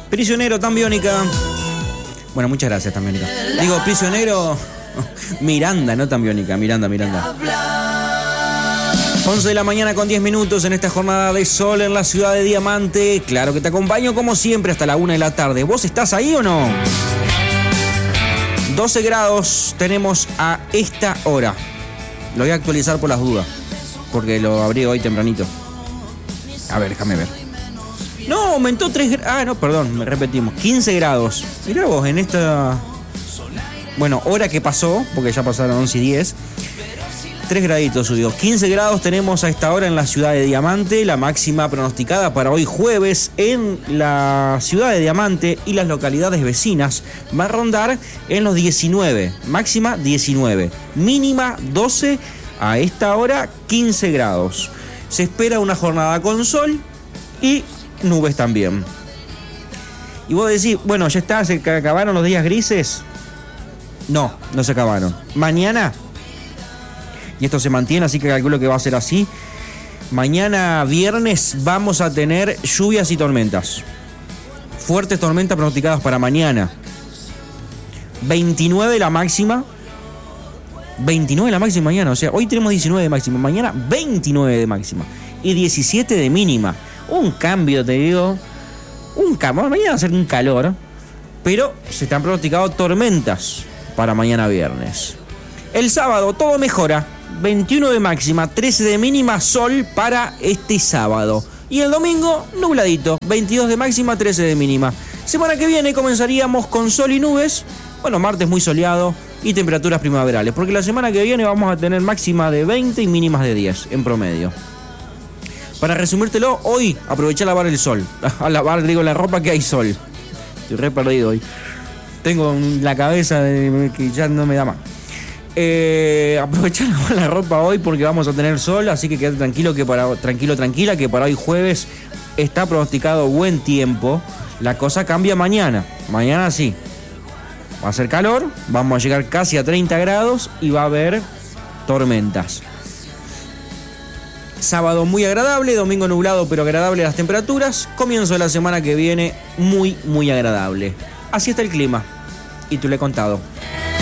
Prisionero, tan biónica. Bueno, muchas gracias, tan biónica. Digo, prisionero. Miranda, no tan biónica. Miranda. 11 de la mañana con 10 minutos en esta jornada de sol en la ciudad de Diamante. Claro que te acompaño como siempre hasta la 1 de la tarde. ¿Vos estás ahí o no? 12 grados tenemos a esta hora. Lo voy a actualizar por las dudas, porque lo abrí hoy tempranito. A ver, déjame ver. No, aumentó 3 grados. Ah, no, perdón, me repetimos. 15 grados. Mirá vos, en esta... Bueno, hora que pasó, porque ya pasaron 11 y 10. 3 graditos subió. 15 grados tenemos a esta hora en la ciudad de Diamante. La máxima pronosticada para hoy jueves en la ciudad de Diamante y las localidades vecinas va a rondar en los 19. Máxima 19. Mínima 12. A esta hora 15 grados. Se espera una jornada con sol y nubes también. Y vos decís, bueno, ya está, ¿se acabaron los días grises? No, no se acabaron. Mañana... Y esto se mantiene, así que calculo que va a ser así. Mañana viernes vamos a tener lluvias y tormentas. Fuertes tormentas pronosticadas para mañana. 29 la máxima. 29 la máxima mañana. O sea, hoy tenemos 19 de máxima. Mañana 29 de máxima. Y 17 de mínima. Un cambio, te digo. Un cambio. Mañana va a ser un calor. Pero se están pronosticados tormentas para mañana viernes. El sábado todo mejora. 21 de máxima, 13 de mínima, sol para este sábado. Y el domingo, nubladito, 22 de máxima, 13 de mínima. Semana que viene comenzaríamos con sol y nubes. Bueno, martes muy soleado y temperaturas primaverales. Porque la semana que viene vamos a tener máxima de 20 y mínimas de 10 en promedio. Para resumírtelo, hoy aproveché a lavar el sol. A lavar, digo, la ropa que hay sol. Estoy re perdido hoy. Tengo la cabeza que ya no me da más. Aprovechar la ropa hoy porque vamos a tener sol, así que quédate tranquilo tranquila que para hoy jueves está pronosticado buen tiempo. La cosa cambia mañana. Mañana sí. Va a ser calor, vamos a llegar casi a 30 grados y va a haber tormentas. Sábado muy agradable, domingo nublado pero agradable las temperaturas. Comienzo de la semana que viene muy agradable. Así está el clima. Y tú le he contado.